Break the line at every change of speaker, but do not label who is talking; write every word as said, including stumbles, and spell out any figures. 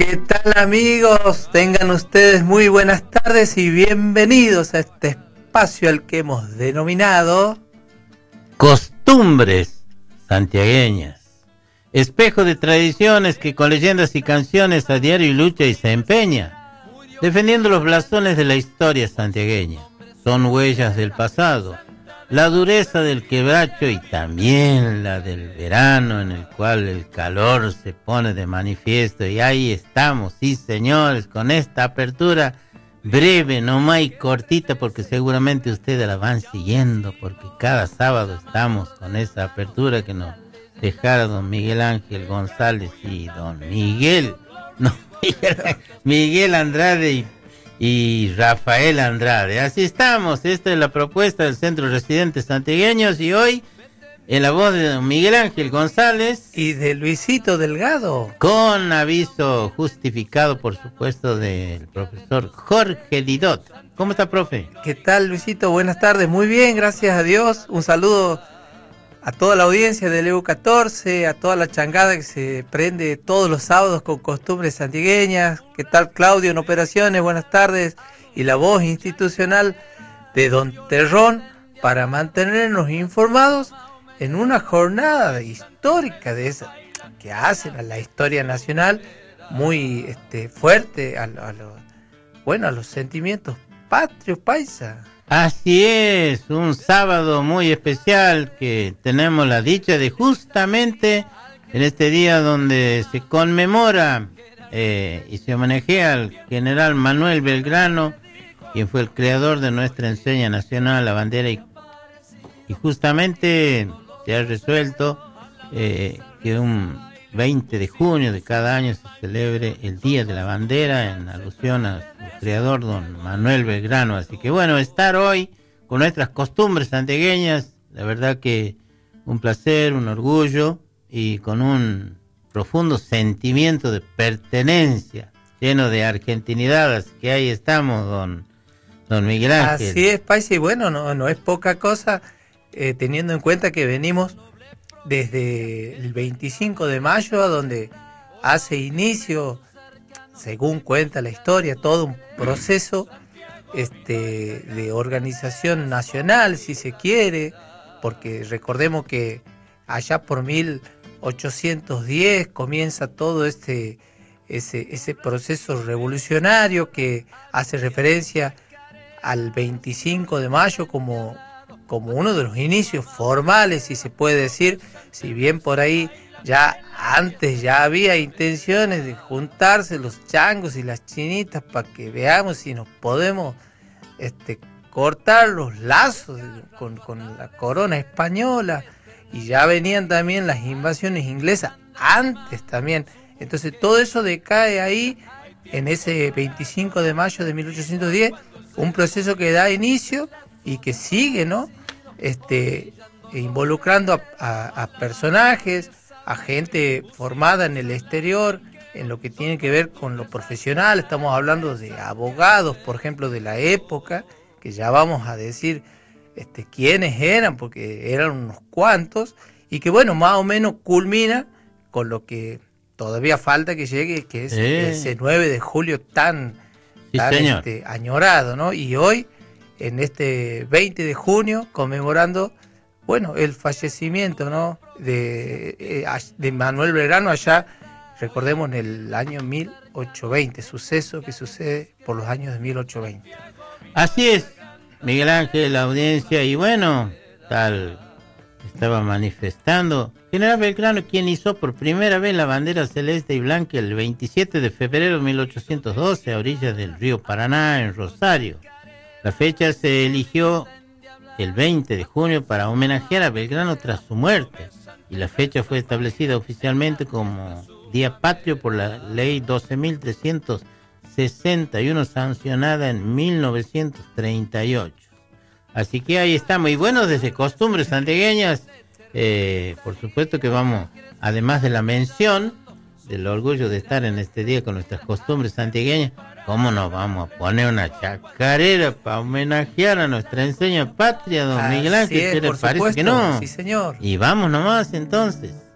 ¿Qué tal, amigos? Tengan ustedes muy buenas tardes y bienvenidos a este espacio al que hemos denominado
Costumbres santiagueñas, espejo de tradiciones que con leyendas y canciones a diario lucha y se empeña, defendiendo los blasones de la historia santiagueña. Son huellas del pasado, la dureza del quebracho y también la del verano en el cual el calor se pone de manifiesto. Y ahí estamos, sí señores, con esta apertura breve, nomás y cortita, porque seguramente ustedes la van siguiendo, porque cada sábado estamos con esa apertura que nos dejara don Miguel Ángel González y don Miguel, no, Miguel, Miguel Andrade y y Rafael Andrade. Así estamos, esta es la propuesta del Centro de Residentes Santiagueños y hoy en la voz de don Miguel Ángel González
y de Luisito Delgado,
con aviso justificado por supuesto del profesor Jorge Didot. ¿Cómo está, profe?
¿Qué tal, Luisito? Buenas tardes, muy bien, gracias a Dios. Un saludo a toda la audiencia del E U catorce, a toda la changada que se prende todos los sábados con costumbres santiagueñas. ¿Qué tal, Claudio, en operaciones? Buenas tardes. Y la voz institucional de don Terrón para mantenernos informados en una jornada histórica de esa que hacen a la historia nacional muy este, fuerte a, a los, bueno, a los sentimientos patrios, paisa.
Así es, un sábado muy especial que tenemos la dicha de justamente en este día donde se conmemora eh, y se homenajea al general Manuel Belgrano, quien fue el creador de nuestra enseña nacional, la bandera, y, y justamente se ha resuelto eh, que un veinte de junio de cada año se celebre el Día de la Bandera en alusión a su creador, don Manuel Belgrano. Así que bueno, estar hoy con nuestras costumbres santiagueñas, la verdad que un placer, un orgullo y con un profundo sentimiento de pertenencia, lleno de argentinidad. Así que ahí estamos, don, don Miguel Ángel.
Así es, paisa, y bueno, no, no es poca cosa, eh, teniendo en cuenta que venimos desde el veinticinco de mayo, donde hace inicio, según cuenta la historia, todo un proceso este, de organización nacional, si se quiere, porque recordemos que allá por mil ochocientos diez comienza todo este ese, ese proceso revolucionario que hace referencia al veinticinco de mayo como como uno de los inicios formales, si se puede decir, si bien por ahí ya antes ya había intenciones de juntarse los changos y las chinitas para que veamos si nos podemos este, cortar los lazos con, con la corona española, y ya venían también las invasiones inglesas antes también. Entonces todo eso decae ahí en ese veinticinco de mayo de mil ochocientos diez, un proceso que da inicio y que sigue, ¿no? Este, involucrando a, a, a personajes, a gente formada en el exterior, en lo que tiene que ver con lo profesional. Estamos hablando de abogados, por ejemplo, de la época, que ya vamos a decir este, quiénes eran, porque eran unos cuantos, y que bueno, más o menos culmina con lo que todavía falta que llegue, que es eh. ese nueve de julio tan,
sí,
tan este, añorado, ¿no? Y hoy, en este veinte de junio, conmemorando, bueno, el fallecimiento, ¿no? de, de Manuel Belgrano allá, recordemos, en el año mil ochocientos veinte, suceso que sucede por los años de mil ochocientos veinte.
Así es, Miguel Ángel, la audiencia, y bueno, tal estaba manifestando general Belgrano, quien hizo por primera vez la bandera celeste y blanca el veintisiete de febrero de mil ochocientos doce a orillas del río Paraná, en Rosario. La fecha se eligió el veinte de junio para homenajear a Belgrano tras su muerte, y la fecha fue establecida oficialmente como Día Patrio por la Ley doce mil trescientos sesenta y uno, sancionada en mil novecientos treinta y ocho. Así que ahí estamos. Y bueno, desde costumbres santiagueñas, eh, por supuesto que vamos, además de la mención del orgullo de estar en este día con nuestras costumbres santiagueñas, ¿cómo nos vamos a poner una chacarera para homenajear a nuestra enseña patria, don Miguel Ángel?
¿Qué le parece
que no?
Sí, señor.
Y vamos nomás entonces.